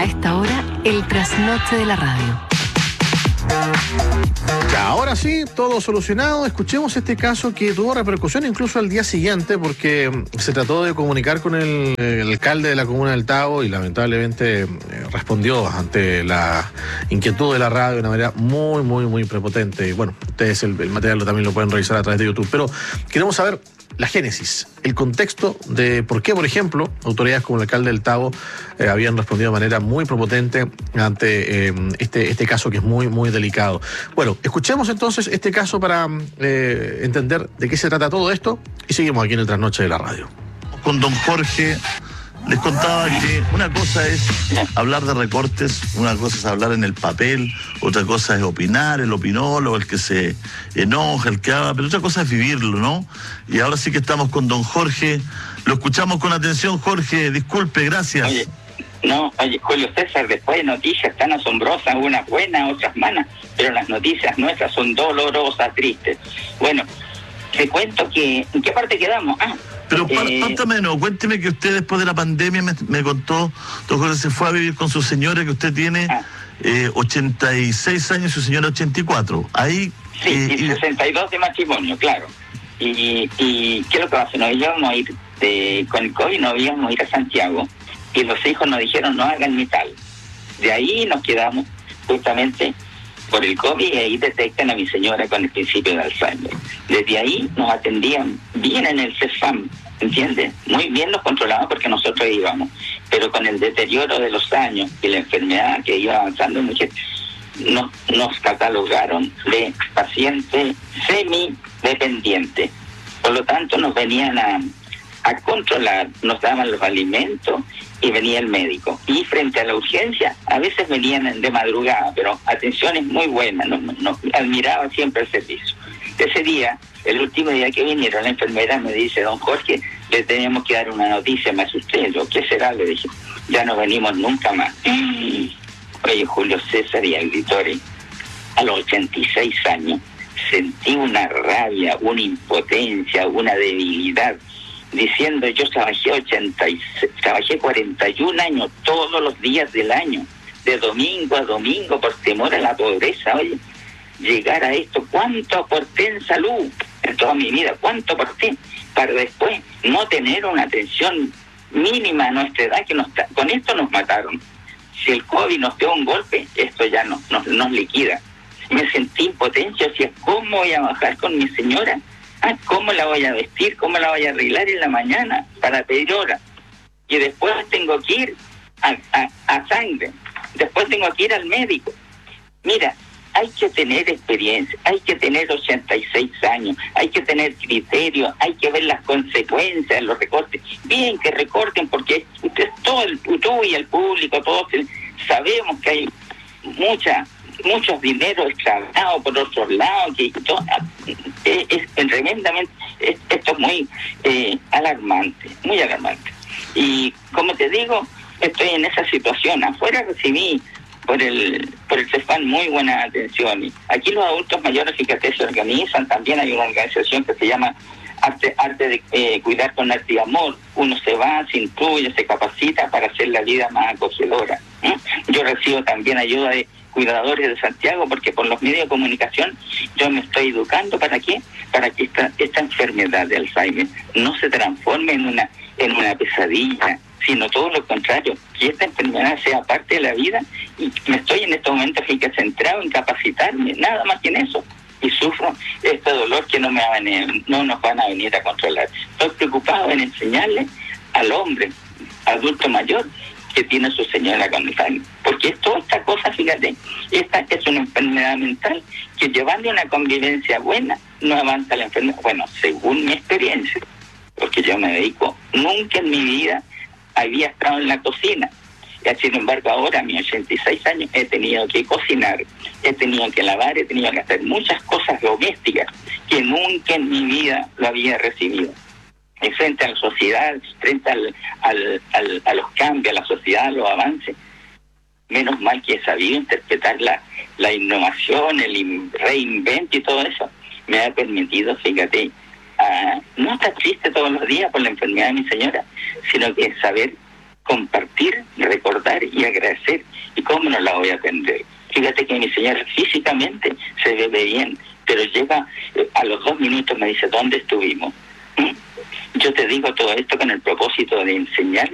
A esta hora, el trasnoche de la radio. Ya, ahora sí, todo solucionado. Escuchemos este caso que tuvo repercusión incluso al día siguiente, porque se trató de comunicar con el alcalde de la comuna del Tabo y lamentablemente respondió ante la inquietud de la radio de una manera muy prepotente. Y bueno, ustedes el material también lo pueden revisar a través de YouTube, pero queremos saber la génesis, el contexto de por qué, por ejemplo, autoridades como el alcalde del Tabo habían respondido de manera muy prepotente ante este caso que es muy delicado. Bueno, escuchemos entonces este caso para entender de qué se trata todo esto y seguimos aquí en el Trasnoche de la radio. Con don Jorge les contaba que una cosa es hablar de recortes, una cosa es hablar en el papel, otra cosa es opinar, el opinólogo, el que se enoja, el que habla, pero otra cosa es vivirlo, ¿no? Y ahora sí que estamos con don Jorge, lo escuchamos con atención. Jorge, disculpe, gracias. Oye, Julio César, después de noticias tan asombrosas, unas buenas, otras malas, pero las noticias nuestras son dolorosas, tristes. Bueno, te cuento que, ¿en qué parte quedamos? Pero cuénteme que usted después de la pandemia me contó, don Jorge, se fue a vivir con su señora, que usted tiene 86 años y su señora 84. Ahí sí, y 62 de matrimonio, claro. Y ¿qué es lo que pasa? Nos íbamos a ir, con el COVID nos íbamos a ir a Santiago, y los hijos nos dijeron no hagan ni tal. De ahí nos quedamos justamente por el COVID, y ahí detectan a mi señora con el principio de Alzheimer. Desde ahí nos atendían bien en el CEFAM, ¿entiendes? Muy bien nos controlaban porque nosotros íbamos, pero con el deterioro de los años y la enfermedad que iba avanzando mucho, nos catalogaron de paciente semidependiente. Por lo tanto, nos venían a controlar, nos daban los alimentos y venía el médico. Y frente a la urgencia, a veces venían de madrugada, pero atenciones muy buenas, nos admiraba siempre el servicio. Ese día, el último día que vinieron, la enfermera me dice, don Jorge, le tenemos que dar una noticia, me asusté. Yo, ¿qué será? Le dije, ya no venimos nunca más. Oye, Julio César y auditores, a los 86 años, sentí una rabia, una impotencia, una debilidad, diciendo, yo trabajé 41 años todos los días del año, de domingo a domingo, por temor a la pobreza. Oye, llegar a esto, ¿cuánto aporté en salud en toda mi vida? ¿Cuánto aporté? Para después no tener una atención mínima a nuestra edad, con esto nos mataron. Si el COVID nos dio un golpe, esto ya nos liquida. Me sentí impotencia, decía, ¿cómo voy a bajar con mi señora? ¿Cómo la voy a vestir? ¿Cómo la voy a arreglar en la mañana para pedir hora? Y después tengo que ir a sangre. Después tengo que ir al médico. Mira, hay que tener experiencia, hay que tener 86 años, hay que tener criterio, hay que ver las consecuencias de los recortes. Bien que recorten, porque tú y el público, todos sabemos que hay muchos dineros extraviados por otros lados, que es tremendamente, esto es muy alarmante, muy alarmante. Y como te digo, estoy en esa situación. Afuera recibí por el CEFAM muy buena atención. Aquí los adultos mayores, fíjate, se organizan. También hay una organización que se llama Arte de Cuidar con Arte y Amor. Uno se va, se incluye, se capacita para hacer la vida más acogedora. Yo recibo también ayuda de cuidadores de Santiago, porque por los medios de comunicación yo me estoy educando. ¿Para qué? Para que esta enfermedad de Alzheimer no se transforme en una pesadilla, sino todo lo contrario, que esta enfermedad sea parte de la vida. Y me estoy en estos momentos centrado en capacitarme, nada más que en eso, y sufro este dolor que no nos van a venir a controlar. Estoy preocupado en enseñarle al hombre adulto mayor que tiene su señora con Alzheimer, porque toda esta cosa, fíjate, esta es una enfermedad mental que, llevando una convivencia buena, no avanza la enfermedad. Bueno, según mi experiencia, porque yo me dedico, nunca en mi vida había estado en la cocina. Sin embargo, ahora a mis 86 años he tenido que cocinar, he tenido que lavar, he tenido que hacer muchas cosas domésticas que nunca en mi vida lo había recibido. Y frente a la sociedad, frente a los cambios, a la sociedad, a los avances, menos mal que he sabido interpretar la innovación, el reinvento y todo eso. Me ha permitido, fíjate, no estar triste todos los días por la enfermedad de mi señora, sino que saber compartir, recordar y agradecer. ¿Y cómo no la voy a atender? Fíjate que mi señora físicamente se ve bien, pero llega a los 2 minutos me dice, ¿dónde estuvimos? Yo te digo todo esto con el propósito de enseñar